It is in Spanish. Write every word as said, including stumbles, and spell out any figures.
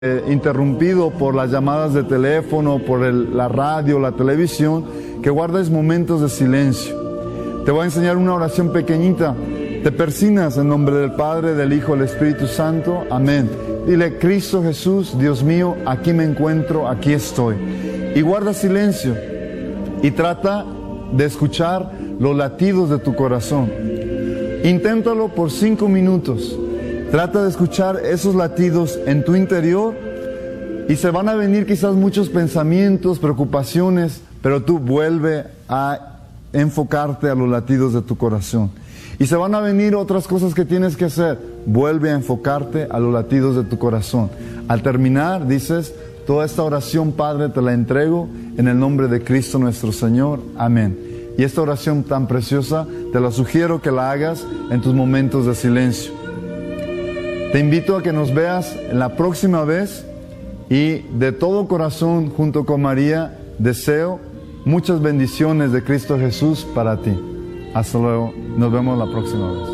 eh, interrumpido por las llamadas de teléfono, por el, la radio, la televisión, que guardes momentos de silencio. Te voy a enseñar una oración pequeñita. Te persignas en nombre del Padre, del Hijo, del Espíritu Santo. Amén. Dile: Cristo Jesús, Dios mío, aquí me encuentro, aquí estoy. Y guarda silencio y trata de escuchar los latidos de tu corazón. Inténtalo por cinco minutos. Trata de escuchar esos latidos en tu interior y se van a venir quizás muchos pensamientos, preocupaciones, pero tú vuelve a enfocarte a los latidos de tu corazón. Y se van a venir otras cosas que tienes que hacer. Vuelve a enfocarte a los latidos de tu corazón. Al terminar, dices: toda esta oración, Padre, te la entrego en el nombre de Cristo nuestro Señor. Amén. Y esta oración tan preciosa, te la sugiero que la hagas en tus momentos de silencio. Te invito a que nos veas la próxima vez y de todo corazón, junto con María, deseo muchas bendiciones de Cristo Jesús para ti. Hasta luego. Nos vemos la próxima vez.